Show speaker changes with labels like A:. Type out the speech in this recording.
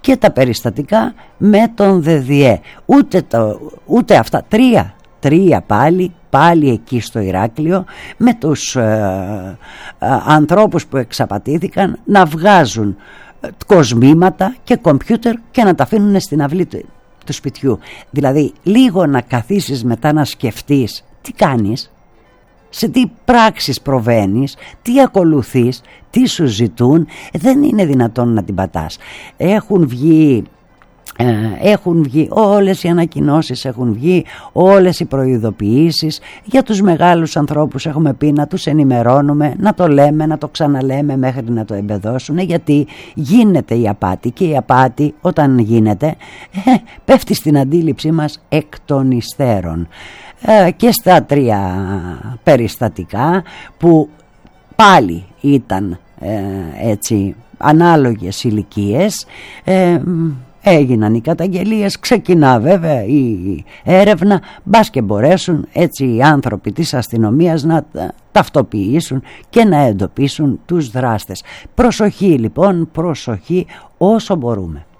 A: και τα περιστατικά με τον ΔΔΕ. Ούτε αυτά, τρία πάλι εκεί στο Ηράκλειο, με τους ανθρώπους που εξαπατήθηκαν να βγάζουν κοσμήματα και κομπιούτερ και να τα αφήνουν στην αυλή του σπιτιού. Δηλαδή λίγο να καθίσεις μετά να σκεφτείς τι κάνεις, σε τι πράξεις προβαίνεις, τι ακολουθείς, τι σου ζητούν. Δεν είναι δυνατόν να την πατάς. Έχουν βγει όλες οι ανακοινώσεις, έχουν βγει όλες οι προειδοποιήσεις για τους μεγάλους ανθρώπους. Έχουμε πει να τους ενημερώνουμε, να το λέμε, να το ξαναλέμε μέχρι να το εμπεδώσουν, γιατί γίνεται η απάτη, και η απάτη όταν γίνεται πέφτει στην αντίληψή μας εκ των υστέρων. Και στα τρία περιστατικά που πάλι ήταν έτσι ανάλογες ηλικίες, έγιναν οι καταγγελίες, ξεκινά βέβαια η έρευνα, μπας και μπορέσουν έτσι οι άνθρωποι της αστυνομίας να ταυτοποιήσουν και να εντοπίσουν τους δράστες. Προσοχή λοιπόν, προσοχή όσο μπορούμε.